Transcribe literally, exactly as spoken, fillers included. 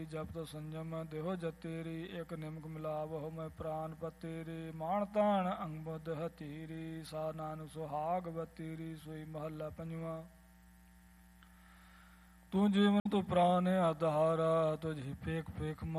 ਜਬ ਤੋ ਸੰਜਮ ਦੇਹੋ ਜਤੇਰੀ ਇੱਕ ਨਿਮਕ ਮਿਲਾਵਹੁ ਮੈਂ ਪ੍ਰਾਨ ਪਤੇਰੀ ਮਾਣ ਤਾਣ ਅੰਗ ਬੁੱਧ ਹਤੀਰੀ ਸਾ ਨਾਨਕ ਸੁਹਾਗ ਬਤੀਰੀ ਸੋਈ ਮਹੱਲਾ ਪੰਜਵਾਂ। ਤੂੰ ਜੀਵਨ ਤੂੰ ਪ੍ਰਾਨ ਆਧਾਰਾ ਤੁਝੀ ਪੇਖ ਪੇਖ